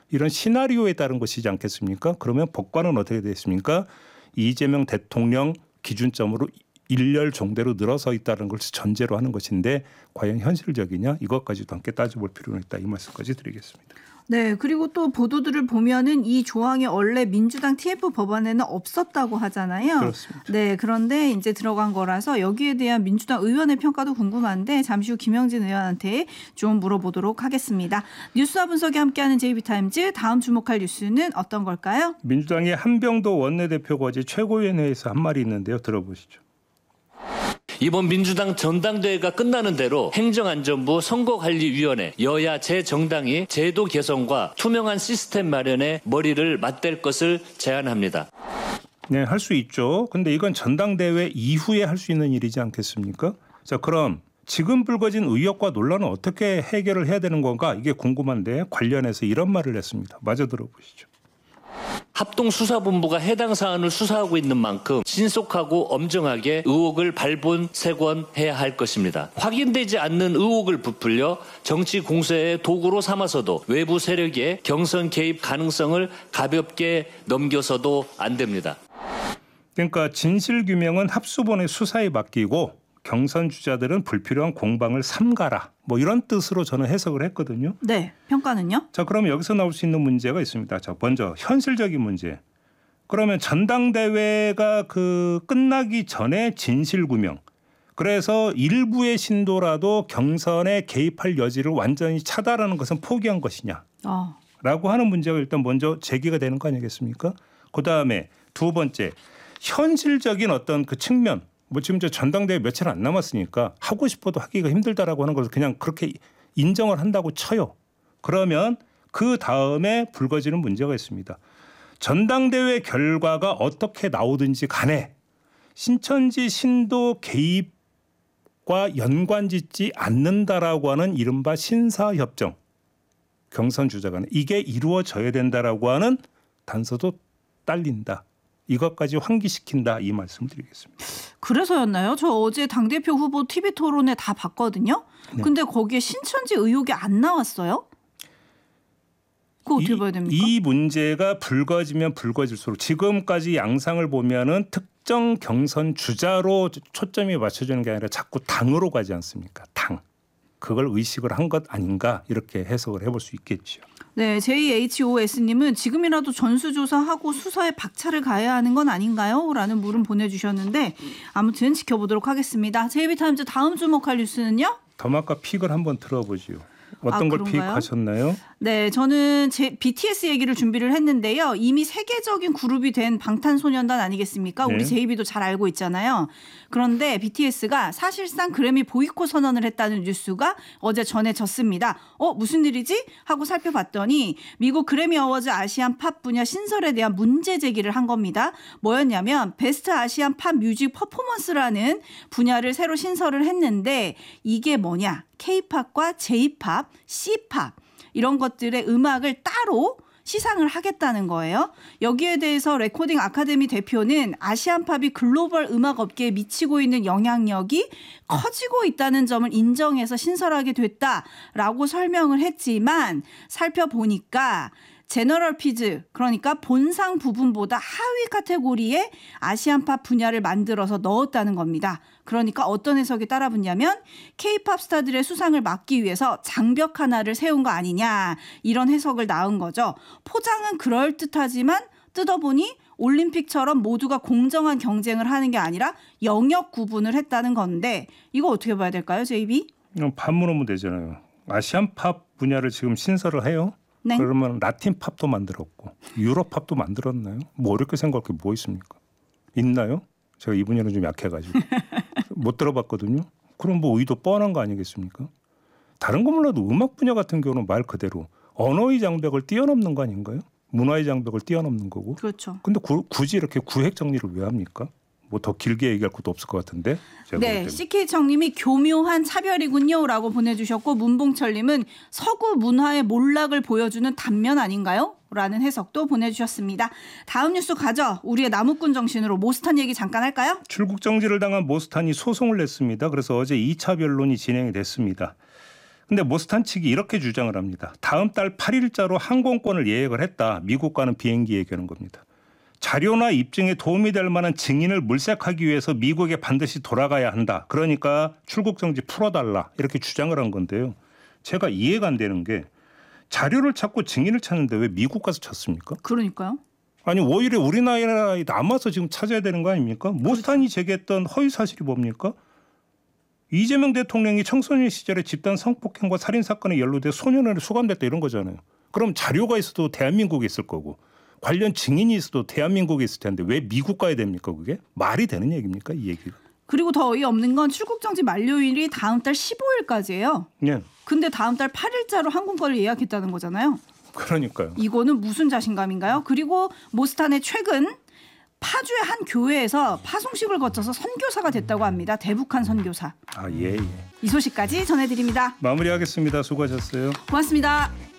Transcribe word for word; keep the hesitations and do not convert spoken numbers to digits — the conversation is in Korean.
이런 시나리오에 따른 것이지 않겠습니까? 그러면 법관은 어떻게 됐습니까? 이재명 대통령 기준점으로 일렬 종대로 늘어서 있다는 것을 전제로 하는 것인데 과연 현실적이냐? 이것까지도 함께 따져볼 필요는 있다. 이 말씀까지 드리겠습니다. 네, 그리고 또 보도들을 보면은 이 조항이 원래 민주당 티에프 법안에는 없었다고 하잖아요. 그렇습니다. 네, 그런데 이제 들어간 거라서 여기에 대한 민주당 의원의 평가도 궁금한데 잠시 후 김영진 의원한테 좀 물어보도록 하겠습니다. 뉴스와 분석이 함께하는 제이비타임즈, 다음 주목할 뉴스는 어떤 걸까요? 민주당의 한병도 원내대표가 어제 최고위원회에서 한 말이 있는데요. 들어보시죠. 이번 민주당 전당대회가 끝나는 대로 행정안전부 선거관리위원회 여야 제정당이 제도 개선과 투명한 시스템 마련에 머리를 맞댈 것을 제안합니다. 네, 할 수 있죠. 근데 이건 전당대회 이후에 할 수 있는 일이지 않겠습니까? 자, 그럼 지금 불거진 의혹과 논란은 어떻게 해결을 해야 되는 건가? 이게 궁금한데 관련해서 이런 말을 했습니다. 마저 들어보시죠. 합동수사본부가 해당 사안을 수사하고 있는 만큼 신속하고 엄정하게 의혹을 발본색원해야 할 것입니다. 확인되지 않는 의혹을 부풀려 정치 공세의 도구로 삼아서도 외부 세력의 경선 개입 가능성을 가볍게 넘겨서도 안 됩니다. 그러니까 진실규명은 합수본의 수사에 맡기고 경선 주자들은 불필요한 공방을 삼가라. 뭐 이런 뜻으로 저는 해석을 했거든요. 네, 평가는요? 자, 그러면 여기서 나올 수 있는 문제가 있습니다. 자, 먼저 현실적인 문제. 그러면 전당대회가 그 끝나기 전에 진실규명. 그래서 일부의 신도라도 경선에 개입할 여지를 완전히 차단하는 것은 포기한 것이냐. 어. 라고 하는 문제가 일단 먼저 제기가 되는 거 아니겠습니까? 그다음에 두 번째, 현실적인 어떤 그 측면. 뭐 지금 저 전당대회 며칠 안 남았으니까 하고 싶어도 하기가 힘들다라고 하는 것을 그냥 그렇게 인정을 한다고 쳐요. 그러면 그 다음에 불거지는 문제가 있습니다. 전당대회 결과가 어떻게 나오든지 간에 신천지 신도 개입과 연관짓지 않는다라고 하는 이른바 신사협정, 경선 주자 간에 이게 이루어져야 된다라고 하는 단서도 딸린다. 이것까지 환기시킨다, 이 말씀을 드리겠습니다. 그래서였나요? 저 어제 당대표 후보 티비 토론회 다 봤거든요. 네. 근데 거기에 신천지 의혹이 안 나왔어요? 그거 어떻게 이, 봐야 됩니까? 이 문제가 불거지면 불거질수록 지금까지 양상을 보면은 특정 경선 주자로 초점이 맞춰지는 게 아니라 자꾸 당으로 가지 않습니까? 당. 그걸 의식을 한 것 아닌가, 이렇게 해석을 해볼 수 있겠죠. 네, 제이에이치오에스님은 지금이라도 전수조사하고 수사에 박차를 가해야 하는 건 아닌가요? 라는 물음 보내주셨는데 아무튼 지켜보도록 하겠습니다. 제이비타임즈 다음 주목할 뉴스는요? 더마카 픽을 한번 들어보지요. 어떤 아, 걸 그런가요? 픽하셨나요? 네, 저는 제 비티에스 얘기를 준비를 했는데요. 이미 세계적인 그룹이 된 방탄소년단 아니겠습니까? 네. 우리 제이비도 잘 알고 있잖아요. 그런데 비티에스가 사실상 그래미 보이콧 선언을 했다는 뉴스가 어제 전해졌습니다. 어, 무슨 일이지? 하고 살펴봤더니 미국 그래미 어워즈 아시안 팝 분야 신설에 대한 문제 제기를 한 겁니다. 뭐였냐면 베스트 아시안 팝 뮤직 퍼포먼스라는 분야를 새로 신설을 했는데 이게 뭐냐? K-팝과 J-팝, C-팝 이런 것들의 음악을 따로 시상을 하겠다는 거예요. 여기에 대해서 레코딩 아카데미 대표는 아시안 팝이 글로벌 음악 업계에 미치고 있는 영향력이 커지고 있다는 점을 인정해서 신설하게 됐다라고 설명을 했지만 살펴보니까 제너럴 피즈, 그러니까 본상 부분보다 하위 카테고리에 아시안 팝 분야를 만들어서 넣었다는 겁니다. 그러니까 어떤 해석이 따라붙냐면 K-팝 스타들의 수상을 막기 위해서 장벽 하나를 세운 거 아니냐, 이런 해석을 낳은 거죠. 포장은 그럴듯하지만 뜯어보니 올림픽처럼 모두가 공정한 경쟁을 하는 게 아니라 영역 구분을 했다는 건데 이거 어떻게 봐야 될까요, 제이비? 반문하면 되잖아요. 아시안 팝 분야를 지금 신설을 해요. 네. 그러면 라틴 팝도 만들었고 유럽 팝도 만들었나요? 뭐 어렵게 생각할 게 뭐 있습니까? 있나요? 제가 이 분야는 좀 약해가지고 못 들어봤거든요. 그럼 뭐 의도 뻔한 거 아니겠습니까? 다른 거 몰라도 음악 분야 같은 경우는 말 그대로 언어의 장벽을 뛰어넘는 거 아닌가요? 문화의 장벽을 뛰어넘는 거고. 그렇죠. 근데 구, 굳이 이렇게 구획 정리를 왜 합니까? 뭐 더 길게 얘기할 것도 없을 것 같은데. 제가 네, 씨케이청님이 교묘한 차별이군요라고 보내주셨고 문봉철님은 서구 문화의 몰락을 보여주는 단면 아닌가요? 라는 해석도 보내주셨습니다. 다음 뉴스 가죠. 우리의 나무꾼 정신으로 모스탄 얘기 잠깐 할까요? 출국 정지를 당한 모스탄이 소송을 냈습니다. 그래서 어제 이 차 변론이 진행이 됐습니다. 근데 모스탄 측이 이렇게 주장을 합니다. 다음 달 팔 일자로 항공권을 예약을 했다. 미국과는 비행기 얘기하는 겁니다. 자료나 입증에 도움이 될 만한 증인을 물색하기 위해서 미국에 반드시 돌아가야 한다. 그러니까 출국 정지 풀어달라. 이렇게 주장을 한 건데요. 제가 이해가 안 되는 게 자료를 찾고 증인을 찾는데 왜 미국 가서 찾습니까? 그러니까요. 아니 오히려 우리나라에 남아서 지금 찾아야 되는 거 아닙니까? 모스탄이 제기했던 허위 사실이 뭡니까? 이재명 대통령이 청소년 시절에 집단 성폭행과 살인 사건에 연루돼 소년원에 수감됐다 이런 거잖아요. 그럼 자료가 있어도 대한민국에 있을 거고 관련 증인이 있어도 대한민국에 있을 텐데 왜 미국 가야 됩니까? 그게 말이 되는 얘기입니까? 이 얘기가. 그리고 더 어이없는 건 출국정지 만료일이 다음 달 십오 일까지예요. 네. 근데 다음 달 팔 일자로 항공권을 예약했다는 거잖아요. 그러니까요. 이거는 무슨 자신감인가요? 그리고 모스탄의 최근 파주의 한 교회에서 파송식을 거쳐서 선교사가 됐다고 합니다. 대북한 선교사. 아 예, 예. 이 소식까지 전해드립니다. 마무리하겠습니다. 수고하셨어요. 고맙습니다.